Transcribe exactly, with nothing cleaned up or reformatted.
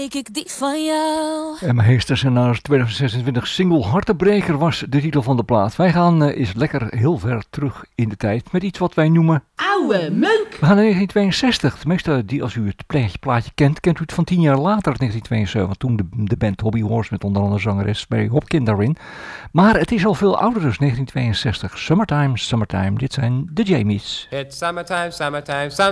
kreeg ik die van jou. En mijn heesters en naar twintig zesentwintig single Hartebreker was de titel van de plaat. Wij gaan uh, eens lekker heel ver terug in de tijd met iets wat wij noemen... Oude meuk! We gaan naar negentien tweeënzestig. De meeste die, als u het plaatje, plaatje kent, kent u het van tien jaar later, negentien tweeënzeventig. Toen de, de band Hobby Horse met onder andere zangeres Mary Hopkin daarin. Maar het is al veel ouder dus, negentien tweeënzestig. Summertime, Summertime. Dit zijn de Jamies. It's summertime, summertime, summertime.